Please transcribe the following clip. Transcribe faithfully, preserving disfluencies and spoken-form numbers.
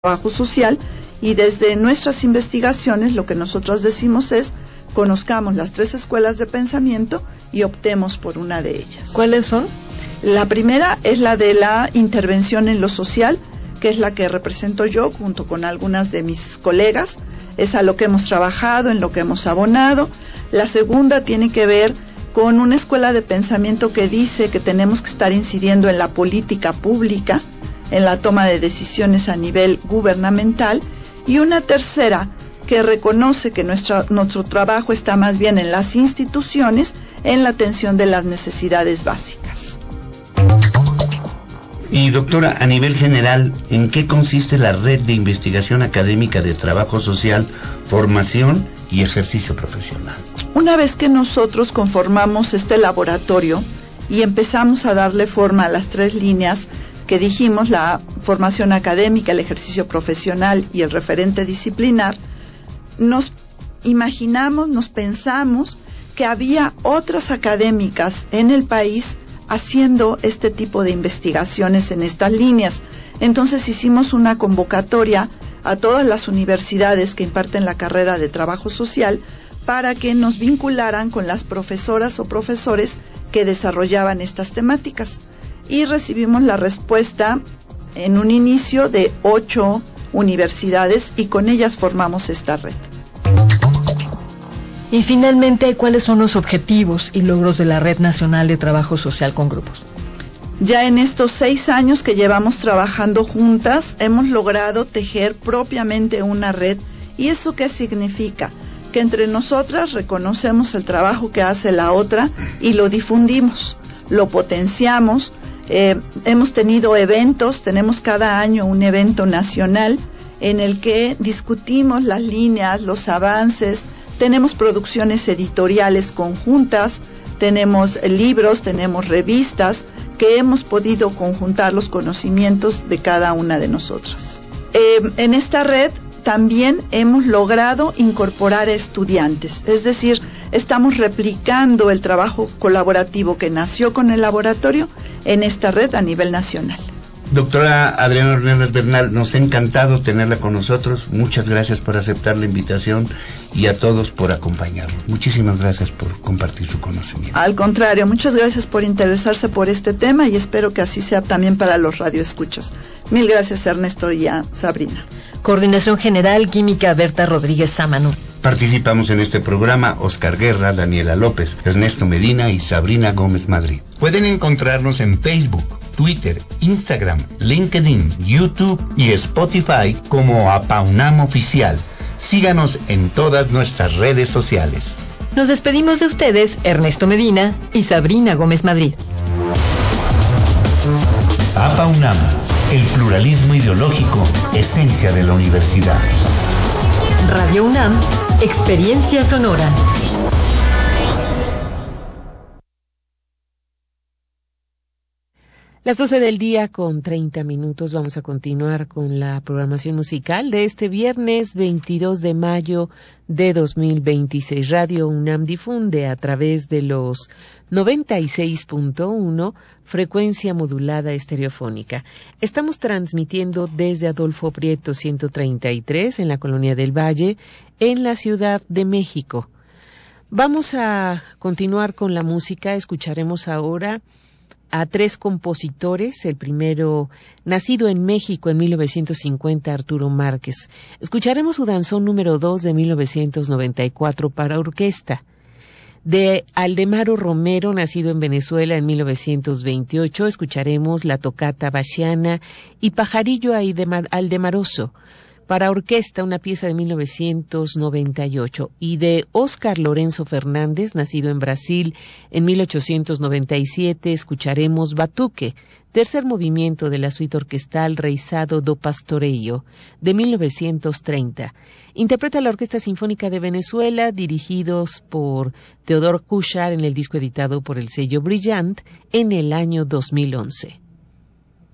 trabajo social, y desde nuestras investigaciones lo que nosotros decimos es: conozcamos las tres escuelas de pensamiento y optemos por una de ellas. ¿Cuáles son? La primera es la de la intervención en lo social, que es la que represento yo junto con algunas de mis colegas. Es a lo que hemos trabajado, en lo que hemos abonado. La segunda tiene que ver con una escuela de pensamiento que dice que tenemos que estar incidiendo en la política pública, en la toma de decisiones a nivel gubernamental. Y una tercera que reconoce que nuestra, nuestro trabajo está más bien en las instituciones, en la atención de las necesidades básicas. Y doctora, a nivel general, ¿en qué consiste la Red de Investigación Académica de Trabajo Social, Formación y Ejercicio Profesional? Una vez que nosotros conformamos este laboratorio y empezamos a darle forma a las tres líneas que dijimos, la formación académica, el ejercicio profesional y el referente disciplinar, nos imaginamos, nos pensamos que había otras académicas en el país haciendo este tipo de investigaciones en estas líneas. Entonces hicimos una convocatoria a todas las universidades que imparten la carrera de trabajo social para que nos vincularan con las profesoras o profesores que desarrollaban estas temáticas. Y recibimos la respuesta en un inicio de ocho universidades y con ellas formamos esta red. Y finalmente, ¿cuáles son los objetivos y logros de la Red Nacional de Trabajo Social con Grupos? Ya en estos seis años que llevamos trabajando juntas, hemos logrado tejer propiamente una red. ¿Y eso qué significa? Que entre nosotras reconocemos el trabajo que hace la otra y lo difundimos, lo potenciamos. Eh, hemos tenido eventos, tenemos cada año un evento nacional en el que discutimos las líneas, los avances. Tenemos producciones editoriales conjuntas, tenemos libros, tenemos revistas que hemos podido conjuntar los conocimientos de cada una de nosotras. Eh, en esta red también hemos logrado incorporar a estudiantes, es decir, estamos replicando el trabajo colaborativo que nació con el laboratorio en esta red a nivel nacional. Doctora Adriana Hernández Bernal, nos ha encantado tenerla con nosotros. Muchas gracias por aceptar la invitación y a todos por acompañarnos. Muchísimas gracias por compartir su conocimiento. Al contrario, muchas gracias por interesarse por este tema y espero que así sea también para los radioescuchas. Mil gracias, Ernesto y a Sabrina. Coordinación General, Química, Berta Rodríguez Sámano. Participamos en este programa Oscar Guerra, Daniela López, Ernesto Medina y Sabrina Gómez Madrid. Pueden encontrarnos en Facebook, Twitter, Instagram, LinkedIn, YouTube y Spotify como APAUNAM Oficial. Síganos en todas nuestras redes sociales. Nos despedimos de ustedes, Ernesto Medina y Sabrina Gómez Madrid. APAUNAM, el pluralismo ideológico, esencia de la universidad. Radio UNAM, experiencia sonora. Las doce del día con treinta minutos. Vamos a continuar con la programación musical de este viernes veintidós de mayo de dos mil veintiséis. Radio UNAM difunde a través de los noventa y seis punto uno, frecuencia modulada estereofónica. Estamos transmitiendo desde Adolfo Prieto ciento treinta y tres en la Colonia del Valle, en la Ciudad de México. Vamos a continuar con la música. Escucharemos ahora a tres compositores. El primero, nacido en México en mil novecientos cincuenta, Arturo Márquez. Escucharemos su danzón número dos de mil novecientos noventa y cuatro para orquesta. De Aldemaro Romero, nacido en Venezuela en mil novecientos veintiocho, escucharemos la tocata bachiana y Pajarillo Aldemaroso. Para orquesta, una pieza de mil novecientos noventa y ocho. Y de Óscar Lorenzo Fernández, nacido en Brasil en mil ochocientos noventa y siete, escucharemos Batuque, tercer movimiento de la suite orquestal Reizado do Pastoreio, de mil novecientos treinta. Interpreta la Orquesta Sinfónica de Venezuela, dirigidos por Teodor Cushar en el disco editado por el sello Brillant en el año dos mil once.